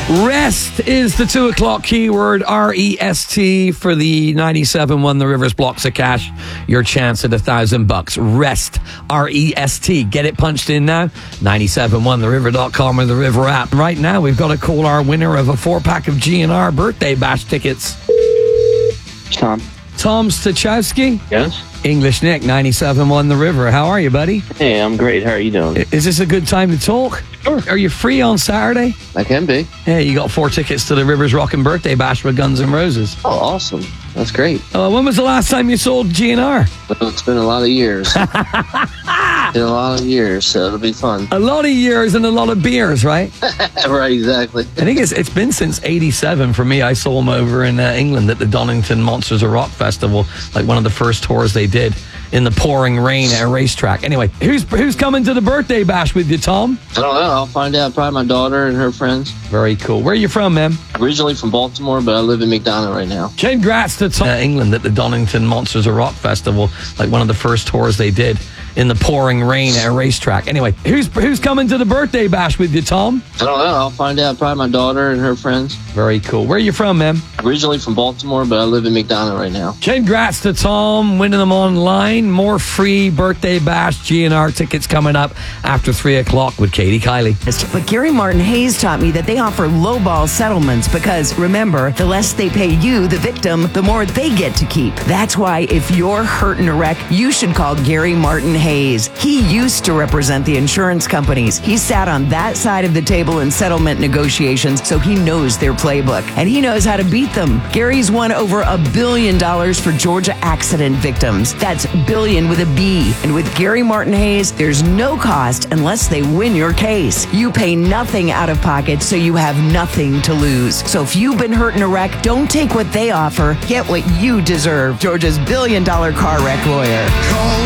Rest is the 2 o'clock keyword, R-E-S-T, for the 97 The Rivers blocks of cash. Your chance at $1,000. Rest, R-E-S-T. Get it punched in now. 971theriver.com or the River app. Right now, we've got to call our winner of a 4-pack of G&R birthday bash tickets. Tom. Tom Stachowski? Yes? English Nick, 97.1 The River. How are you, buddy? Hey, I'm great. How are you doing? Is this a good time to talk? Sure. Are you free on Saturday? I can be. Hey, you got 4 tickets to the Rivers Rockin' Birthday Bash with Guns N' Roses. Oh, awesome. That's great. When was the last time you sold GNR? Well, it's been a lot of years. So it'll be fun. A lot of years and a lot of beers, right? Right, exactly. I think it's been since 87 for me. I saw them over in England at the Donington Monsters of Rock Festival, like one of the first tours they did, in the pouring rain at a racetrack. Anyway, who's coming to the birthday bash with you, Tom? I don't know. I'll find out. Probably my daughter and her friends. Very cool. Where are you from, man? Originally from Baltimore, but I live in McDonough right now. Congrats to Tom. England at the Donington Monsters of Rock Festival, like one of the first tours they did, in the pouring rain at a racetrack. Anyway, who's coming to the birthday bash with you, Tom? I don't know. I'll find out. Probably my daughter and her friends. Very cool. Where are you from, man? Originally from Baltimore, but I live in McDonough right now. Congrats to Tom, winning them online. More free birthday bash GNR tickets coming up after 3 o'clock with Katie Kiley. But Gary Martin Hayes taught me that they offer lowball settlements because, remember, the less they pay you, the victim, the more they get to keep. That's why if you're hurt in a wreck, you should call Gary Martin Hayes. He used to represent the insurance companies. He sat on that side of the table in settlement negotiations, so he knows their playbook, and he knows how to beat them. Gary's won over $1 billion for Georgia accident victims. That's billion with a B. And with Gary Martin Hayes, there's no cost unless they win your case. You pay nothing out of pocket, so you have nothing to lose. So if you've been hurt in a wreck, don't take what they offer. Get what you deserve. Georgia's $1 billion car wreck lawyer. Call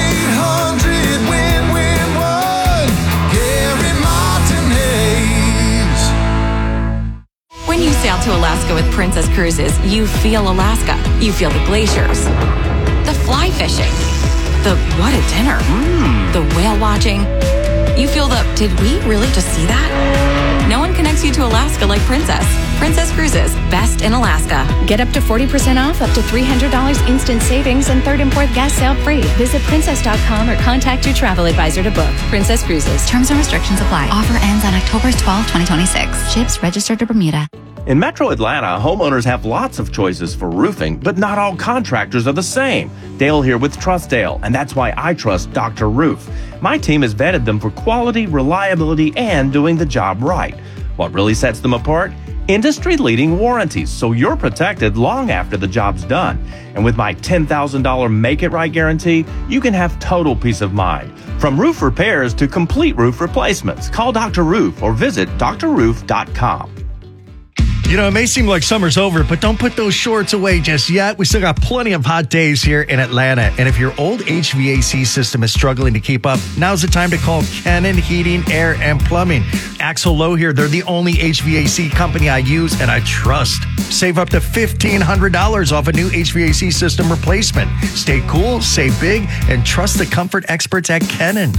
1-800-WIN-WIN-1. Gary Martin Hayes. When you sail to Alaska with Princess Cruises, you feel Alaska. You feel the glaciers, the fly fishing, the what a dinner, the whale watching. You feel the, did we really just see that? No one connects you to Alaska like Princess. Princess Cruises, best in Alaska. Get up to 40% off, up to $300 instant savings, and third and fourth gas sale free. Visit princess.com or contact your travel advisor to book. Princess Cruises. Terms and restrictions apply. Offer ends on October 12, 2026. Ships registered to Bermuda. In Metro Atlanta, homeowners have lots of choices for roofing, but not all contractors are the same. Dale here with Trustdale, and that's why I trust Dr. Roof. My team has vetted them for quality, reliability, and doing the job right. What really sets them apart? Industry-leading warranties, so you're protected long after the job's done. And with my $10,000 Make It Right guarantee, you can have total peace of mind. From roof repairs to complete roof replacements, call Dr. Roof or visit drroof.com. You know, it may seem like summer's over, but don't put those shorts away just yet. We still got plenty of hot days here in Atlanta. And if your old HVAC system is struggling to keep up, now's the time to call Kennan Heating, Air, and Plumbing. Axel Lowe here. They're the only HVAC company I use and I trust. Save up to $1,500 off a new HVAC system replacement. Stay cool, save big, and trust the comfort experts at Kennan.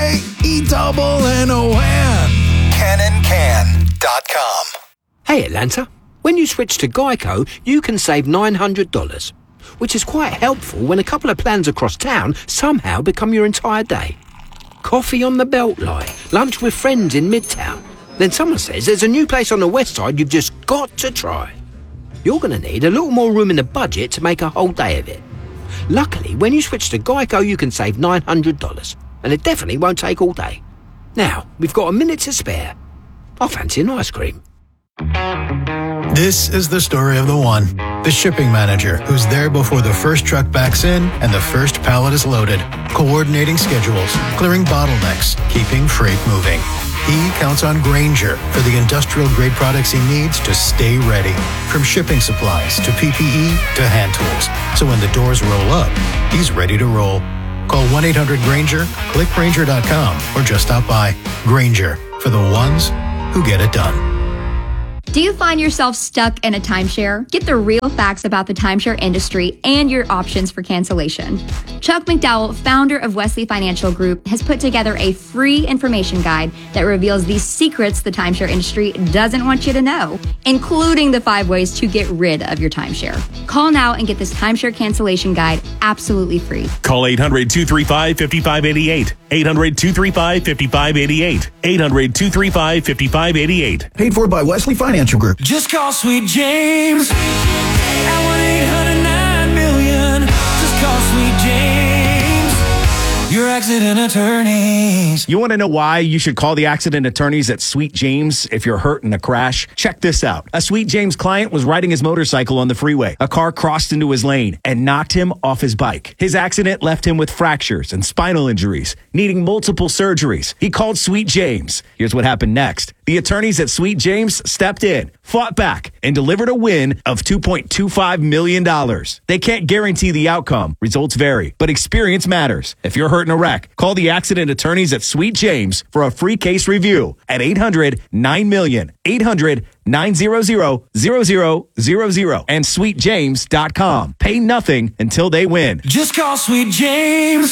KENNON. KennanCan.com. Hey Atlanta, when you switch to Geico, you can save $900, which is quite helpful when a couple of plans across town somehow become your entire day. Coffee on the Beltline, lunch with friends in Midtown. Then someone says there's a new place on the west side you've just got to try. You're going to need a little more room in the budget to make a whole day of it. Luckily, when you switch to Geico, you can save $900, and it definitely won't take all day. Now, we've got a minute to spare. I fancy an ice cream. This is the story of the one, the shipping manager, who's there before the first truck backs in and the first pallet is loaded, coordinating schedules, clearing bottlenecks, keeping freight moving. He counts on Grainger for the industrial-grade products he needs to stay ready, from shipping supplies to PPE to hand tools. So when the doors roll up, he's ready to roll. Call 1-800-GRAINGER, click Grainger.com, or just stop by. Grainger, for the ones who get it done. Do you find yourself stuck in a timeshare? Get the real facts about the timeshare industry and your options for cancellation. Chuck McDowell, founder of Wesley Financial Group, has put together a free information guide that reveals the secrets the timeshare industry doesn't want you to know, including the 5 ways to get rid of your timeshare. Call now and get this timeshare cancellation guide absolutely free. Call 800-235-5588. 800-235-5588. 800-235-5588. Paid for by Wesley Financial Group. Just call Sweet James at 1-800-9-million. Just call Sweet James, your accident attorneys. You want to know why you should call the accident attorneys at Sweet James if you're hurt in a crash? Check this out. A Sweet James client was riding his motorcycle on the freeway. A car crossed into his lane and knocked him off his bike. His accident left him with fractures and spinal injuries, needing multiple surgeries. He called Sweet James. Here's what happened next. The attorneys at Sweet James stepped in, fought back, and delivered a win of $2.25 million. They can't guarantee the outcome. Results vary, but experience matters. If you're hurt in a wreck, call the accident attorneys at Sweet James for a free case review at 800-9-million. 800-900-0000 and sweetjames.com. Pay nothing until they win. Just call Sweet James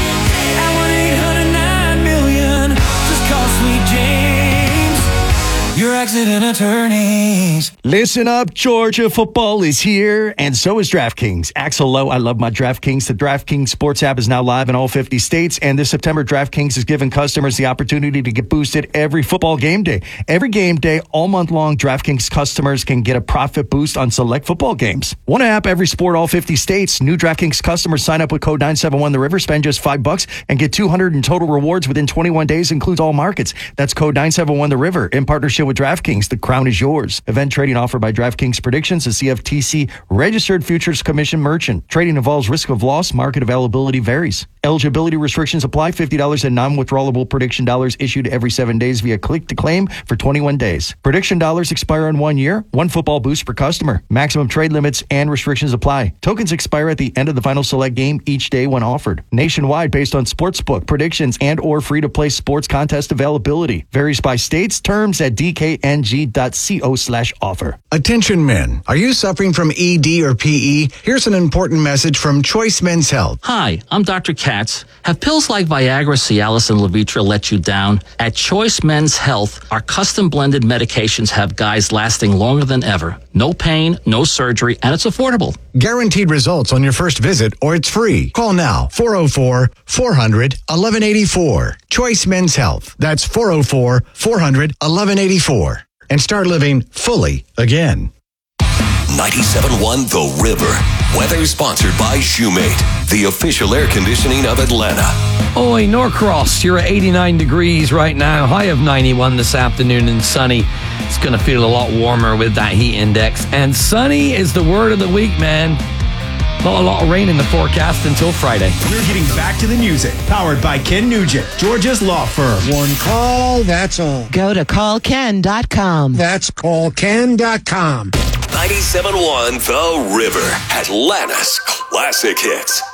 at 1-800-9-million. Just call Sweet James, your accident attorneys. Listen up, Georgia football is here, and so is DraftKings. Axel Lowe, I love my DraftKings. The DraftKings Sports app is now live in all 50 states, and this September, DraftKings is giving customers the opportunity to get boosted every football game day. Every game day, all month long, DraftKings customers can get a profit boost on select football games. One app, every sport, all 50 states. New DraftKings customers sign up with code 971-THE-RIVER, spend just $5 and get $200 in total rewards within 21 days, includes all markets. That's code 971-THE-RIVER in partnership with DraftKings. The crown is yours. Event trading offered by DraftKings Predictions, a CFTC registered futures commission merchant. Trading involves risk of loss. Market availability varies. Eligibility restrictions apply. $50 in non-withdrawable prediction dollars issued every 7 days via click to claim for 21 days. Prediction dollars expire in 1 year. 1 football boost per customer. Maximum trade limits and restrictions apply. Tokens expire at the end of the final select game each day when offered. Nationwide based on sportsbook predictions and or free-to-play sports contest availability. Varies by states. Terms at dkng.co/offer. Attention men, are you suffering from ED or PE? Here's an important message from Choice Men's Health. Hi, I'm Dr. Katz. Have pills like Viagra, Cialis, and Levitra let you down? At Choice Men's Health, our custom blended medications have guys lasting longer than ever. No pain, no surgery, and it's affordable. Guaranteed results on your first visit, or it's free. Call now, 404-400-1184. Choice Men's Health. That's 404-400-1184. And start living fully again. 97.1 The River. Weather sponsored by Shoemate, the official air conditioning of Atlanta. Oi, Norcross, you're at 89 degrees right now. High of 91 this afternoon and sunny. It's going to feel a lot warmer with that heat index. And sunny is the word of the week, man. Not a lot of rain in the forecast until Friday. We're getting back to the music. Powered by Ken Nugent, Georgia's law firm. One call, that's all. Go to callken.com. That's callken.com. 97.1 The River, Atlanta's classic hits.